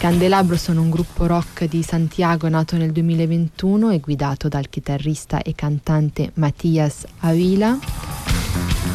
Candelabro sono un gruppo rock di Santiago nato nel 2021 e guidato dal chitarrista e cantante Matías Ávila.